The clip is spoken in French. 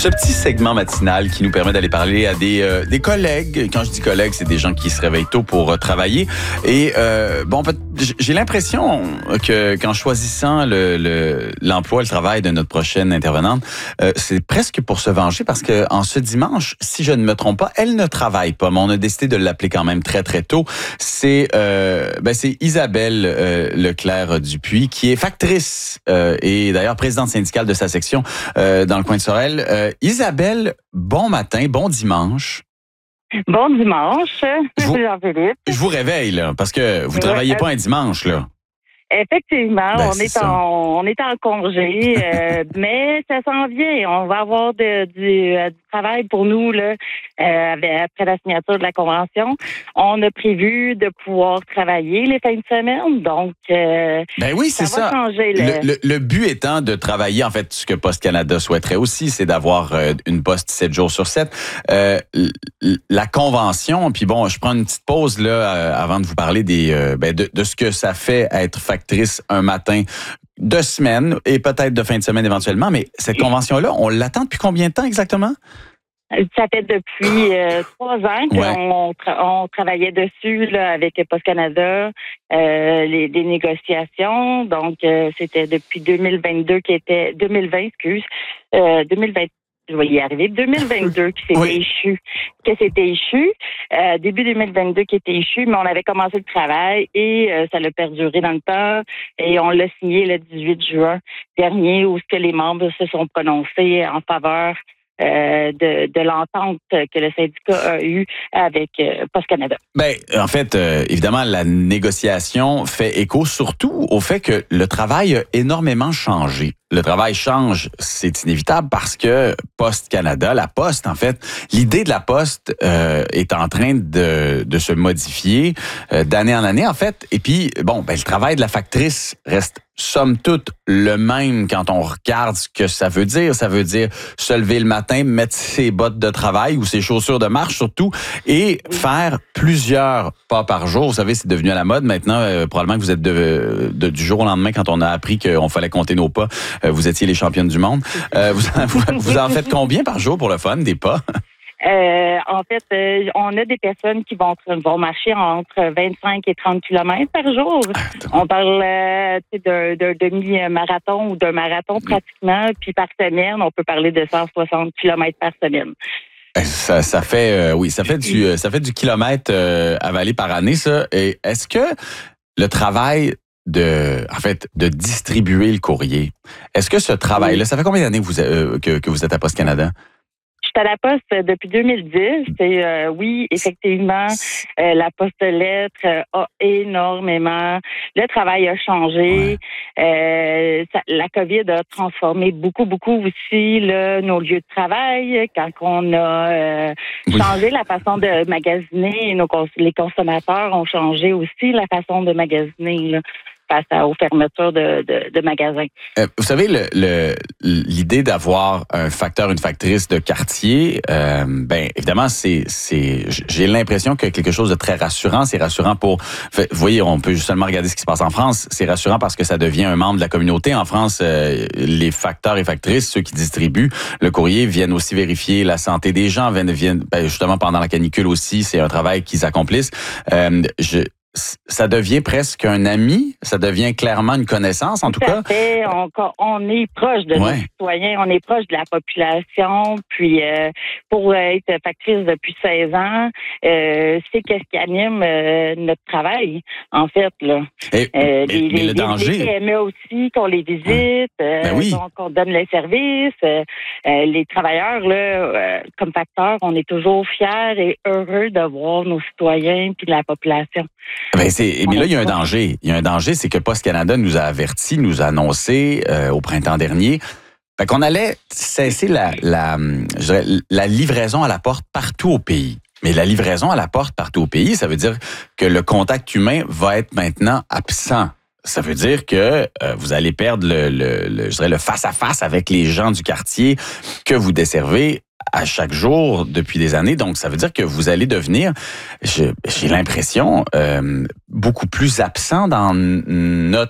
Ce petit segment matinal qui nous permet d'aller parler à des collègues. Quand je dis collègues, c'est des gens qui se réveillent tôt pour travailler. Et en fait, j'ai l'impression que qu'en choisissant l'emploi, le travail de notre prochaine intervenante, c'est presque pour se venger parce que en ce dimanche, si je ne me trompe pas, elle ne travaille pas, mais on a décidé de l'appeler quand même très très tôt. C'est Isabelle Leclerc-Dupuis qui est factrice et d'ailleurs présidente syndicale de sa section dans le coin de Sorel. Isabelle, bon matin, bon dimanche. Bon dimanche, Jean-Philippe. Je vous réveille, là, parce que vous travaillez pas un dimanche, là. Effectivement, on est en congé, mais ça s'en vient. On va avoir du travail pour nous là, après la signature de la convention. On a prévu de pouvoir travailler les fins de semaine, donc ça va changer. Le but étant de travailler, en fait, ce que Poste Canada souhaiterait aussi, c'est d'avoir une poste 7 jours sur 7. La convention, puis bon, je prends une petite pause là avant de vous parler de ce que ça fait être factrice un matin de semaine et peut-être de fin de semaine éventuellement, mais cette convention-là, on l'attend depuis combien de temps exactement? Ça fait depuis 3 ans qu'on travaillait dessus là, avec Poste Canada, des négociations. Donc, c'était depuis 2020 qui c'était 2022 qui s'était échu. Début 2022 qui était échu, mais on avait commencé le travail et ça l'a perduré dans le temps. Et on l'a signé le 18 juin dernier où les membres se sont prononcés en faveur de l'entente que le syndicat a eue avec Poste Canada. En fait, évidemment, la négociation fait écho surtout au fait que le travail a énormément changé. Le travail change, c'est inévitable parce que Poste Canada, la Poste, en fait, l'idée de la Poste est en train de se modifier d'année en année, en fait. Et puis, le travail de la factrice reste somme toute le même quand on regarde ce que ça veut dire. Ça veut dire se lever le matin, mettre ses bottes de travail ou ses chaussures de marche surtout et faire plusieurs pas par jour. Vous savez, c'est devenu à la mode maintenant. Probablement que vous êtes du jour au lendemain quand on a appris qu'on fallait compter nos pas. Vous étiez les championnes du monde. Vous en faites combien par jour pour le fun, des pas? En fait, on a des personnes qui vont marcher entre 25 et 30 kilomètres par jour. On parle d'un demi-marathon ou d'un marathon pratiquement. Puis par semaine, on peut parler de 160 kilomètres par semaine. Ça fait du kilomètre avalé par année, ça. Et est-ce que le travail de distribuer le courrier, est-ce que ce travail-là, ça fait combien d'années que vous êtes à Poste Canada? Je suis à la Poste depuis 2010. Et oui, effectivement, la Poste lettre a énormément. Le travail a changé. Ouais. La COVID a transformé beaucoup aussi nos lieux de travail. Quand on a changé la façon de magasiner, les consommateurs ont changé aussi la façon de magasiner là, face aux fermetures de magasins. Vous savez, l'idée d'avoir un facteur, une factrice de quartier, évidemment, j'ai l'impression que quelque chose de très rassurant. C'est rassurant vous voyez, on peut seulement regarder ce qui se passe en France. C'est rassurant parce que ça devient un membre de la communauté. En France, les facteurs et factrices, ceux qui distribuent le courrier, viennent aussi vérifier la santé des gens, viennent justement pendant la canicule aussi. C'est un travail qu'ils accomplissent. Ça devient presque un ami, ça devient clairement une connaissance, en tout cas. On est proche de nos citoyens, on est proche de la population, puis pour être factrice depuis 16 ans, c'est qu'est-ce qui anime notre travail, en fait. Là. Mais le danger... Les PME aussi, qu'on les visite, qu'on donne les services. Les travailleurs, là, comme facteurs, on est toujours fiers et heureux de voir nos citoyens puis de la population. Mais là, il y a un danger. Il y a un danger, c'est que Poste Canada nous a avertis, nous a annoncé au printemps dernier qu'on allait cesser la livraison à la porte partout au pays. Mais la livraison à la porte partout au pays, ça veut dire que le contact humain va être maintenant absent. Ça veut dire que vous allez perdre le face-à-face avec les gens du quartier que vous desservez à chaque jour depuis des années. Donc, ça veut dire que vous allez devenir, j'ai l'impression, beaucoup plus absent dans notre